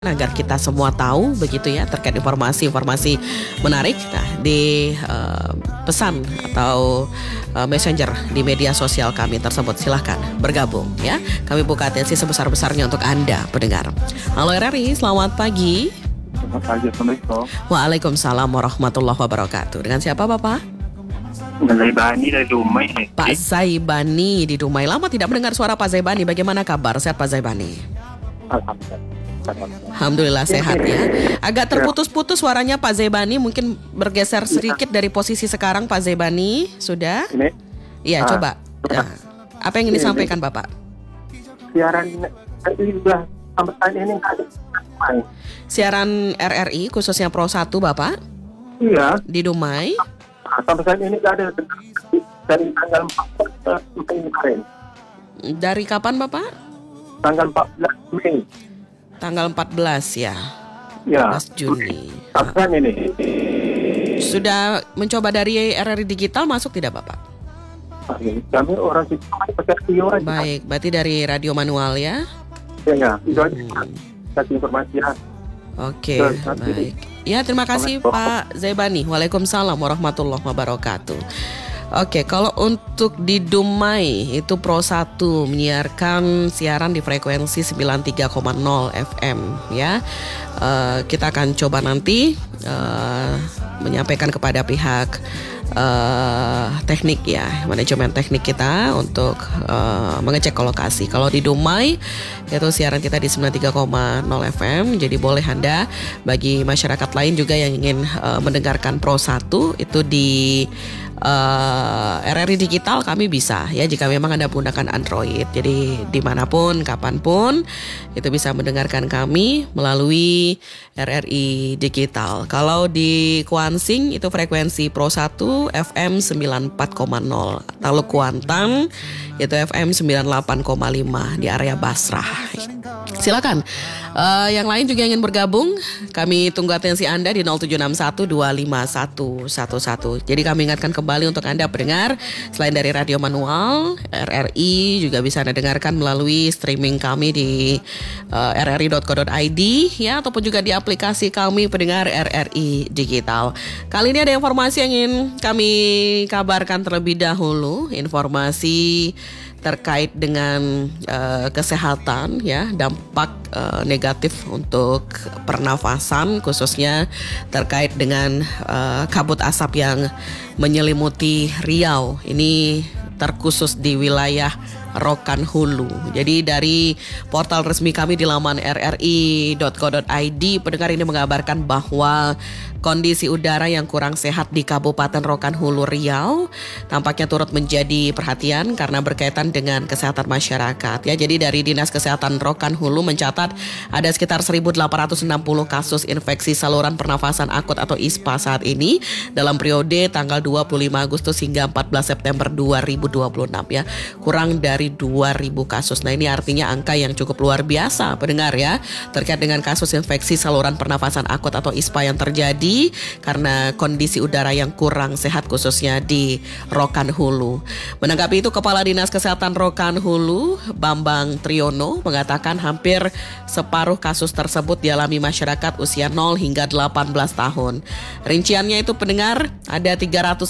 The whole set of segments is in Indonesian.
agar kita semua tahu begitu ya terkait informasi-informasi menarik di pesan atau messenger di media sosial kami tersebut. Silahkan bergabung ya. Kami buka atensi sebesar-besarnya untuk Anda pendengar. Halo RRI, selamat pagi. Selamat pagi, Assalamualaikum. Waalaikumsalam warahmatullahi wabarakatuh. Dengan siapa Bapak? Dengan Zaibani dari Dumai. Pak Zaibani di Dumai. Lama tidak mendengar suara Pak Zaibani. Bagaimana kabar? Sehat Pak Zaibani? Alhamdulillah sehat ya. Agak terputus-putus suaranya Pak Zaibani. Mungkin bergeser sedikit dari posisi sekarang Pak Zaibani. Sudah? Iya coba. Apa yang ingin disampaikan Bapak? Siaran ini sudah sampai saat ini ada. Siaran RRI khususnya Pro 1 Bapak? Iya. Di Dumai? Sampai saat ini tidak ada dari tanggal 14 kemarin. Dari kapan Bapak? Tanggal 14 Mei. Tanggal 14 ya. Ya. 14 Juni. Apaan ini? Sudah mencoba dari RRI Digital masuk tidak Bapak? Kami orang situ pakai radio aja. Baik, berarti dari radio manual ya? Ya, itu aja. Kasih informasi ya. Oke, baik. Ya, terima kasih Pak Zaibani. Waalaikumsalam warahmatullahi wabarakatuh. Oke, kalau untuk di Dumai itu Pro 1 menyiarkan siaran di frekuensi 93,0 FM ya. Kita akan coba nanti menyampaikan kepada pihak teknik ya, manajemen teknik kita untuk mengecek lokasi. Kalau di Dumai itu siaran kita di 93,0 FM. Jadi boleh Anda bagi masyarakat lain juga yang ingin mendengarkan Pro 1 itu di RRI Digital kami bisa ya jika memang Anda menggunakan Android. Jadi dimanapun, kapanpun itu bisa mendengarkan kami melalui RRI Digital. Kalau di Kuansing itu frekuensi Pro 1 FM 94,0. Lalu Kuantan itu FM 98,5 di area Basrah. Silakan. Yang lain juga ingin bergabung, kami tunggu atensi Anda di 0761251111. Jadi kami ingatkan kembali untuk Anda pendengar, selain dari radio manual, RRI juga bisa Anda dengarkan melalui streaming kami di rri.co.id ya, ataupun juga di aplikasi kami pendengar RRI Digital. Kali ini ada informasi yang ingin kami kabarkan terlebih dahulu, informasi terkait dengan kesehatan ya, dampak negatif untuk pernafasan khususnya terkait dengan kabut asap yang menyelimuti Riau. Ini terkhusus di wilayah Rokan Hulu. Jadi dari portal resmi kami di laman rri.co.id, pendengar ini mengabarkan bahwa kondisi udara yang kurang sehat di Kabupaten Rokan Hulu Riau tampaknya turut menjadi perhatian karena berkaitan dengan kesehatan masyarakat ya. Jadi dari Dinas Kesehatan Rokan Hulu mencatat ada sekitar 1.860 kasus infeksi saluran pernafasan akut atau ISPA saat ini dalam periode tanggal 25 Agustus hingga 14 September 2026 ya. Kurang dari 2.000 kasus. Nah, ini artinya angka yang cukup luar biasa pendengar ya terkait dengan kasus infeksi saluran pernafasan akut atau ISPA yang terjadi karena kondisi udara yang kurang sehat khususnya di Rokan Hulu. Menanggapi itu, Kepala Dinas Kesehatan Rokan Hulu Bambang Triyono mengatakan hampir separuh kasus tersebut dialami masyarakat usia 0 hingga 18 tahun. Rinciannya itu pendengar ada 354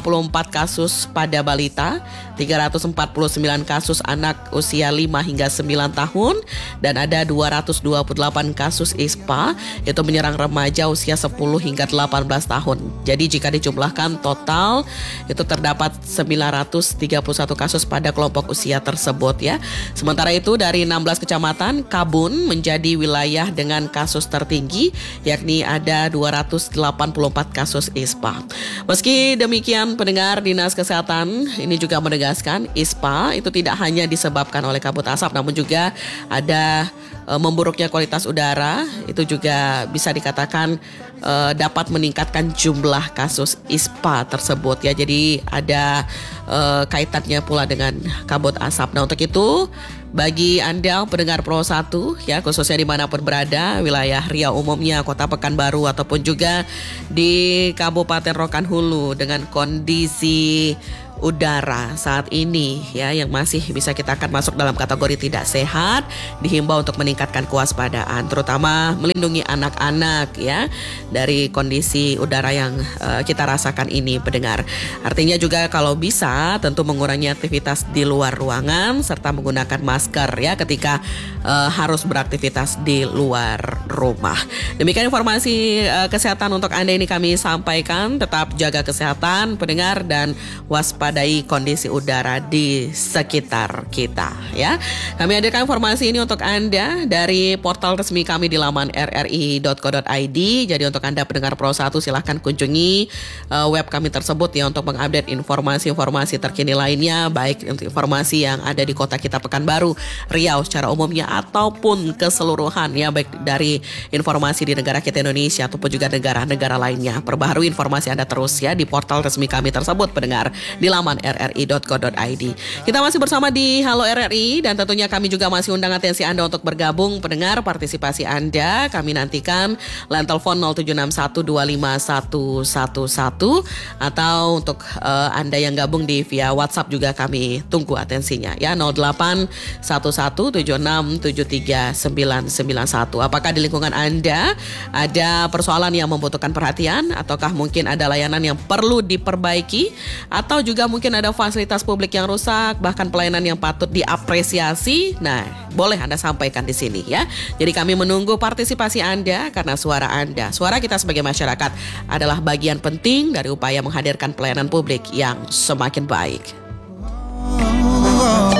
kasus pada balita, 349 kasus anak usia 5 hingga 9 tahun, dan ada 228 kasus ISPA itu menyerang remaja usia 10 hingga 18 tahun. Jadi jika dijumlahkan total itu terdapat 931 kasus pada kelompok usia tersebut ya. Sementara itu dari 16 kecamatan, Kabun menjadi wilayah dengan kasus tertinggi yakni ada 284 kasus ISPA. Meski demikian pendengar, Dinas Kesehatan ini juga menegaskan ISPA itu tidak hanya disebabkan oleh kabut asap namun juga ada memburuknya kualitas udara. Itu juga bisa dikatakan dapat meningkatkan jumlah kasus ISPA tersebut ya. Jadi ada kaitannya pula dengan kabut asap. Nah, untuk itu bagi Anda pendengar Pro 1 ya, khususnya dimanapun berada, wilayah Riau umumnya, Kota Pekanbaru ataupun juga di Kabupaten Rokan Hulu dengan kondisi udara saat ini ya yang masih bisa kita akan masuk dalam kategori tidak sehat, dihimbau untuk meningkatkan kewaspadaan, terutama melindungi anak-anak ya dari kondisi udara yang kita rasakan ini pendengar. Artinya juga kalau bisa tentu mengurangi aktivitas di luar ruangan serta menggunakan masker ya ketika harus beraktivitas di luar rumah. Demikian informasi kesehatan untuk Anda ini kami sampaikan. Tetap jaga kesehatan pendengar dan waspadai kondisi udara di sekitar kita ya. Kami hadirkan informasi ini untuk Anda dari portal resmi kami di laman rri.co.id. Jadi untuk Anda pendengar Pro 1 silahkan kunjungi web kami tersebut ya untuk mengupdate informasi-informasi terkini lainnya, baik untuk informasi yang ada di kota kita Pekanbaru, Riau secara umumnya ataupun keseluruhan ya, baik dari informasi di negara kita Indonesia ataupun juga negara-negara lainnya. Perbaharui informasi Anda terus ya di portal resmi kami tersebut pendengar di laman rri.co.id. Kita masih bersama di Halo RRI dan tentunya kami juga masih undang atensi Anda untuk bergabung pendengar. Partisipasi Anda kami nantikan line telepon 0761251111 atau untuk Anda yang gabung di via WhatsApp juga kami tunggu atensinya ya 0811767391. Apakah di lingkungan Anda ada persoalan yang membutuhkan perhatian ataukah mungkin ada layanan yang perlu diperbaiki atau juga mungkin ada fasilitas publik yang rusak bahkan pelayanan yang patut diapresiasi? Nah, boleh Anda sampaikan di sini ya. Jadi kami menunggu partisipasi Anda karena suara Anda, suara kita sebagai masyarakat adalah bagian penting dari upaya menghadirkan pelayanan publik yang semakin baik.